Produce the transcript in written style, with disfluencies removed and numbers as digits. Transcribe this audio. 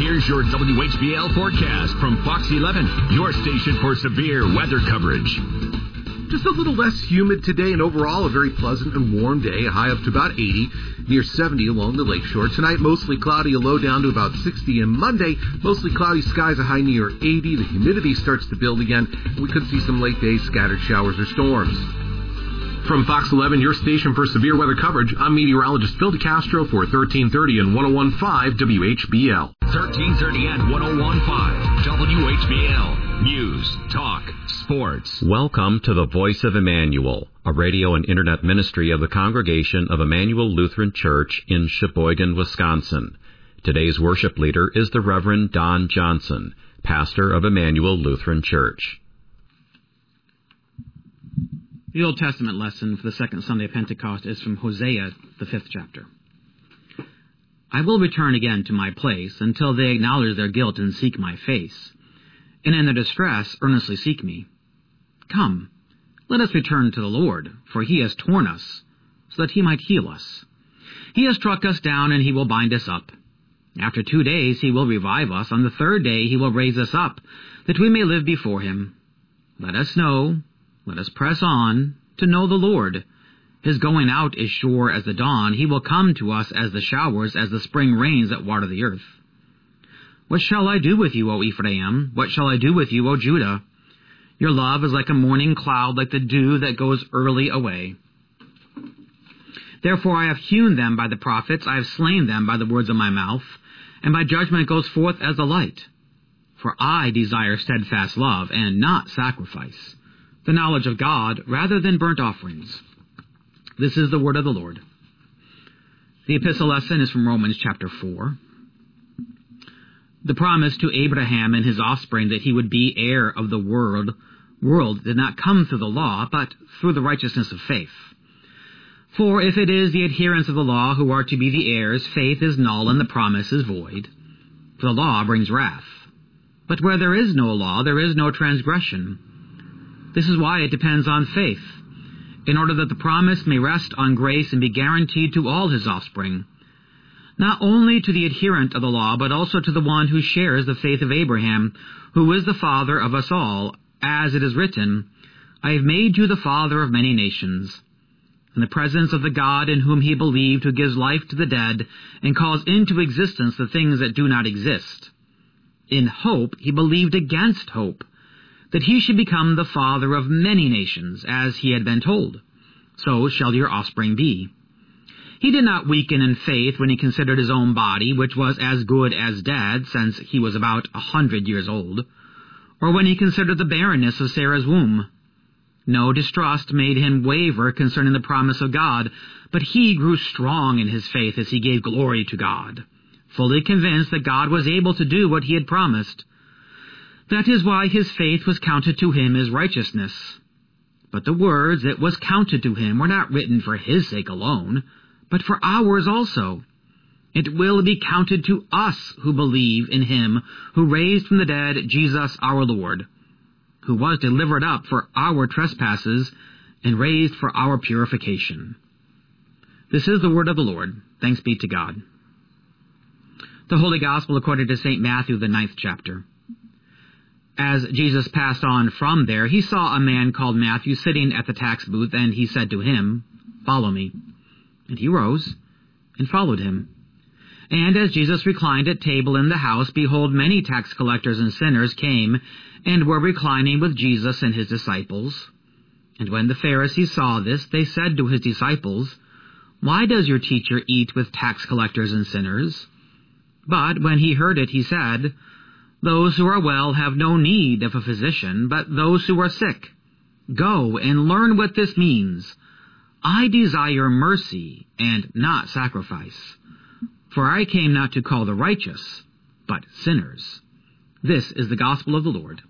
Here's your WHBL forecast from Fox 11, your station for severe weather coverage. Just a little less humid today, and overall a very pleasant and warm day, a high up to about 80, near 70 along the lakeshore. Tonight, mostly cloudy, a low down to about 60, and Monday, mostly cloudy skies, a high near 80. The humidity starts to build again. We could see some late day scattered showers or storms. From Fox 11, your station for severe weather coverage, I'm meteorologist Phil DeCastro for 1330 and 101.5 WHBL. 1330 and 101.5 WHBL. News, talk, sports. Welcome to the Voice of Emmanuel, a radio and internet ministry of the Congregation of Emmanuel Lutheran Church in Sheboygan, Wisconsin. Today's worship leader is the Reverend Don Johnson, pastor of Emmanuel Lutheran Church. The Old Testament lesson for the second Sunday of Pentecost is from Hosea, the 5th chapter. I will return again to my place until they acknowledge their guilt and seek my face, and in their distress earnestly seek me. Come, let us return to the Lord, for he has torn us, so that he might heal us. He has struck us down, and he will bind us up. After 2 days he will revive us. On the third day he will raise us up, that we may live before him. Let us know, let us press on, to know the Lord. His going out is sure as the dawn. He will come to us as the showers, as the spring rains that water the earth. What shall I do with you, O Ephraim? What shall I do with you, O Judah? Your love is like a morning cloud, like the dew that goes early away. Therefore I have hewn them by the prophets, I have slain them by the words of my mouth, and my judgment goes forth as the light. For I desire steadfast love, and not sacrifice, the knowledge of God rather than burnt offerings. This is the word of the Lord. The epistle lesson is from Romans chapter 4. The promise to Abraham and his offspring that he would be heir of the world did not come through the law, but through the righteousness of faith. For if it is the adherents of the law who are to be the heirs, faith is null and the promise is void. For the law brings wrath. But where there is no law, there is no transgression. This is why it depends on faith, in order that the promise may rest on grace and be guaranteed to all his offspring, not only to the adherent of the law, but also to the one who shares the faith of Abraham, who is the father of us all, as it is written, I have made you the father of many nations. In the presence of the God in whom he believed, who gives life to the dead, and calls into existence the things that do not exist. In hope he believed against hope, that he should become the father of many nations, as he had been told. So shall your offspring be. He did not weaken in faith when he considered his own body, which was as good as dead, since he was about 100 years old, or when he considered the barrenness of Sarah's womb. No distrust made him waver concerning the promise of God, but he grew strong in his faith as he gave glory to God, fully convinced that God was able to do what he had promised. That is why his faith was counted to him as righteousness. But the words, it was counted to him, were not written for his sake alone, but for ours also. It will be counted to us who believe in him who raised from the dead Jesus our Lord, who was delivered up for our trespasses and raised for our purification. This is the word of the Lord. Thanks be to God. The Holy Gospel according to St. Matthew, the 9th chapter. As Jesus passed on from there, he saw a man called Matthew sitting at the tax booth, and he said to him, Follow me. And he rose and followed him. And as Jesus reclined at table in the house, behold, many tax collectors and sinners came and were reclining with Jesus and his disciples. And when the Pharisees saw this, they said to his disciples, Why does your teacher eat with tax collectors and sinners? But when he heard it, he said, Those who are well have no need of a physician, but those who are sick. Go and learn what this means. I desire mercy and not sacrifice. For I came not to call the righteous, but sinners. This is the gospel of the Lord.